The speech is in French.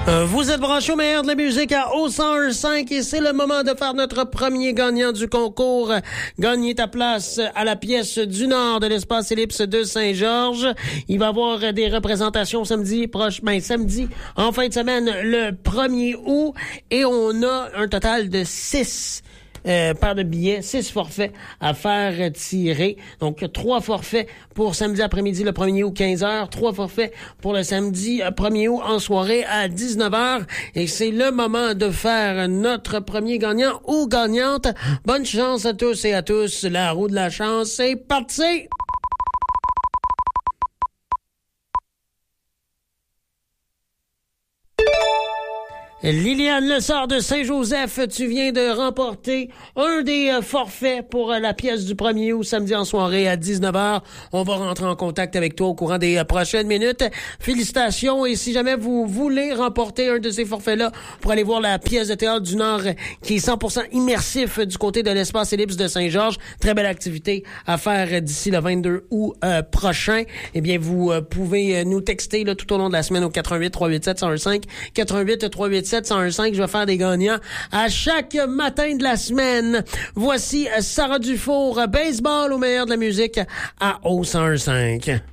Vous êtes branchés au meilleur de la musique à O101.5 et c'est le moment de faire notre premier gagnant du concours. Gagner ta place à la pièce du Nord de l'Espace Ellipse de Saint-Georges. Il va y avoir des représentations samedi en fin de semaine, le 1er août. Et on a un total de 6 paires de billets, 6 forfaits à faire tirer. Donc, 3 forfaits pour samedi après-midi, le 1er août, 15h. 3 forfaits pour le samedi 1er août en soirée à 19h. Et c'est le moment de faire notre premier gagnant ou gagnante. Bonne chance à tous et à tous. La roue de la chance, c'est parti! Liliane Lessard de Saint-Joseph, tu viens de remporter un des forfaits pour la pièce du 1er août samedi en soirée à 19h. On va rentrer en contact avec toi au courant des prochaines minutes. Félicitations et si jamais vous voulez remporter un de ces forfaits-là pour aller voir la pièce de théâtre du Nord qui est 100% immersif du côté de l'Espace Ellipse de Saint-Georges, très belle activité à faire d'ici le 22 août prochain. Eh bien, vous pouvez nous texter là, tout au long de la semaine au 88 387 1015 88 387 1015. Je vais faire des gagnants à chaque matin de la semaine. Voici Sarah Dufour, baseball au meilleur de la musique à O101.5.